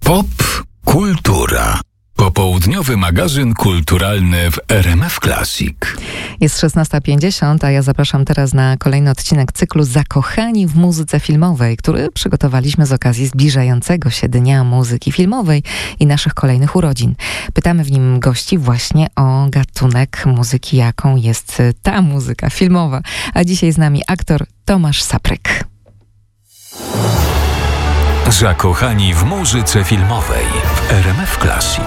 Pop Kultura. Popołudniowy magazyn kulturalny w RMF Classic. Jest 16:50, a ja zapraszam teraz na kolejny odcinek cyklu Zakochani w muzyce filmowej, który przygotowaliśmy z okazji zbliżającego się Dnia Muzyki Filmowej i naszych kolejnych urodzin. Pytamy w nim gości właśnie o gatunek muzyki, jaką jest ta muzyka filmowa. A dzisiaj z nami aktor Tomasz Sapryk. Zakochani w muzyce filmowej w RMF Classic.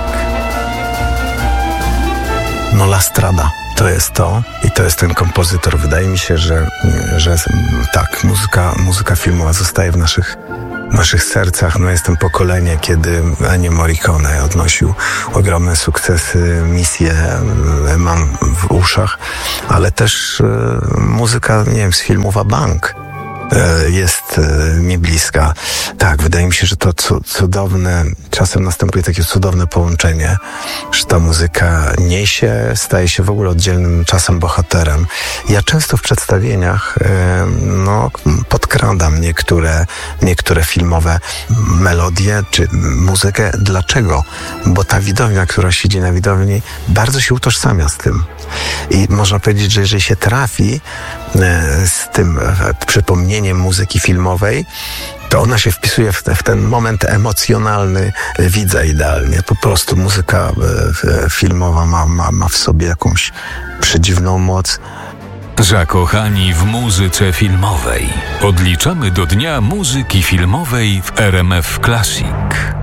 No La Strada to jest to i to jest ten kompozytor. Wydaje mi się, że tak, muzyka filmowa zostaje w naszych sercach. No jestem pokolenie, kiedy Ennio Morricone odnosił ogromne sukcesy, misje mam w uszach, ale też muzyka, nie wiem, z filmów Bank jest mi bliska. Tak, wydaje mi się, że to cudowne, czasem następuje takie cudowne połączenie, że ta muzyka staje się w ogóle oddzielnym czasem bohaterem. Ja często w przedstawieniach podkradam niektóre filmowe melodie czy muzykę. Dlaczego? Bo ta widownia, która siedzi na widowni, bardzo się utożsamia z tym. I można powiedzieć, że jeżeli się trafi z tym przypomnieniem muzyki filmowej, to ona się wpisuje w ten moment emocjonalny widza idealnie. Po prostu muzyka filmowa ma w sobie jakąś przedziwną moc. Zakochani w muzyce filmowej. Odliczamy do Dnia Muzyki Filmowej w RMF Classic.